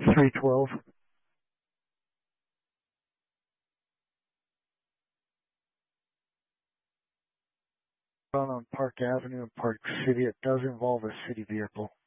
312. On Park Avenue in Park City. It does involve a city vehicle.